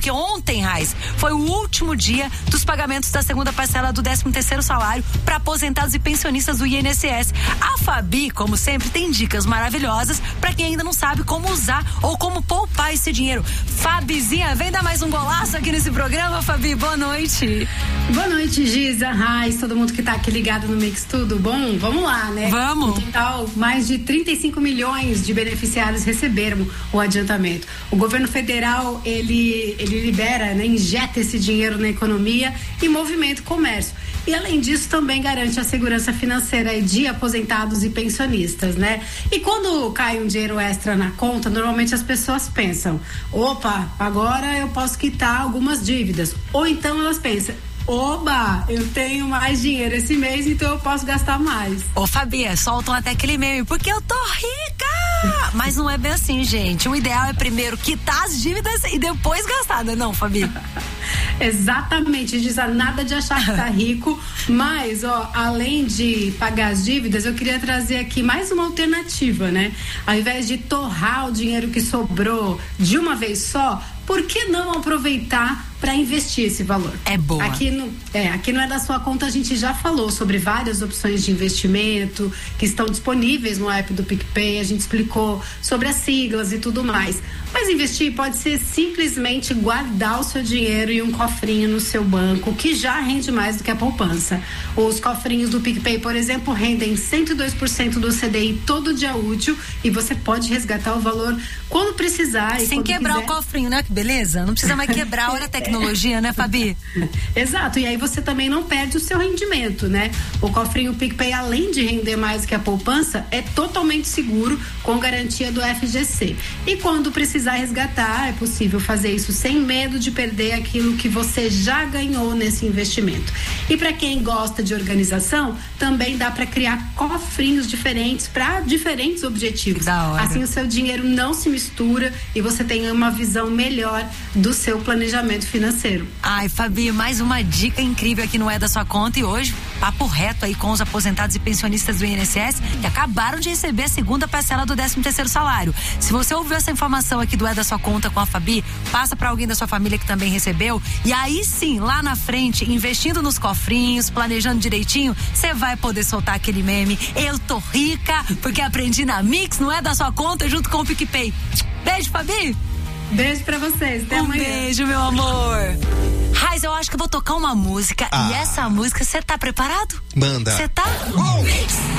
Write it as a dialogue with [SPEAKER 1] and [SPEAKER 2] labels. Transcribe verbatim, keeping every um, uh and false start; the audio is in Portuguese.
[SPEAKER 1] porque ontem, Raiz, foi o último dia dos pagamentos da segunda parcela do décimo terceiro salário para aposentados e pensionistas do I N S S. A Fabi, como sempre, tem dicas maravilhosas para quem ainda não sabe como usar ou como poupar esse dinheiro. Fabizinha, vem dar mais um golaço aqui nesse programa, Fabi. Boa noite.
[SPEAKER 2] Boa noite, Giza, Raiz, todo mundo que tá aqui ligado no Mix Tudo Bom? Vamos lá, né?
[SPEAKER 1] Vamos.
[SPEAKER 2] No total, mais de trinta e cinco milhões de beneficiários receberam o adiantamento. O governo federal, ele, ele libera, né, injeta esse dinheiro na economia e movimenta o comércio. E além disso, também garante a segurança financeira de aposentados e pensionistas, né? E quando cai um dinheiro extra na conta, normalmente as pessoas pensam, opa, agora eu posso quitar algumas dívidas. Ou então elas pensam, oba, eu tenho mais dinheiro esse mês, então eu posso gastar mais.
[SPEAKER 1] Ô, Fabi, soltam até aquele meme, porque eu tô rica! Mas não é bem assim, gente. O ideal é primeiro quitar as dívidas e depois gastar, não é não, Fabi?
[SPEAKER 2] Exatamente, diz nada de achar que tá rico, mas, ó, além de pagar as dívidas, eu queria trazer aqui mais uma alternativa, né? Ao invés de torrar o dinheiro que sobrou de uma vez só, por que não aproveitar para investir esse valor?
[SPEAKER 1] É boa.
[SPEAKER 2] Aqui no, é, aqui no É da Sua Conta a gente já falou sobre várias opções de investimento que estão disponíveis no app do PicPay, a gente explicou sobre as siglas e tudo mais. Mas investir pode ser simplesmente guardar o seu dinheiro em um cofrinho no seu banco, que já rende mais do que a poupança. Os cofrinhos do PicPay, por exemplo, rendem cento e dois por cento do C D I todo dia útil e você pode resgatar o valor quando precisar.
[SPEAKER 1] Sem
[SPEAKER 2] e
[SPEAKER 1] quebrar
[SPEAKER 2] quiser.
[SPEAKER 1] o cofrinho, né? Que beleza? Não precisa mais quebrar, olha a tecnologia, né, Fabi?
[SPEAKER 2] Exato, e aí você também não perde o seu rendimento, né? O cofrinho PicPay, além de render mais que a poupança, é totalmente seguro, com garantia do F G C. E quando precisar resgatar, é possível fazer isso sem medo de perder aquilo que você já ganhou nesse investimento. E para quem gosta de organização, também dá para criar cofrinhos diferentes para diferentes objetivos.
[SPEAKER 1] Da hora.
[SPEAKER 2] Assim o seu dinheiro não se mistura e você tem uma visão melhor do seu planejamento financeiro.
[SPEAKER 1] Ai, Fabi, mais uma dica incrível aqui no É da Sua Conta, e hoje, papo reto aí com os aposentados e pensionistas do I N S S que acabaram de receber a segunda parcela do décimo terceiro salário. Se você ouviu essa informação aqui do É da Sua Conta com a Fabi, passa para alguém da sua família que também recebeu, e aí sim, lá na frente, investindo nos cofrinhos, planejando direitinho, você vai poder soltar aquele meme, eu tô rica, porque aprendi na Mix, não É da Sua Conta, junto com o PicPay. Beijo, Fabi!
[SPEAKER 2] Beijo pra vocês, até
[SPEAKER 1] um
[SPEAKER 2] amanhã.
[SPEAKER 1] Beijo, meu amor. Raiz, eu acho que eu vou tocar uma música,
[SPEAKER 3] ah.
[SPEAKER 1] e essa música, você tá preparado?
[SPEAKER 3] Manda.
[SPEAKER 1] Você tá?
[SPEAKER 3] Oh.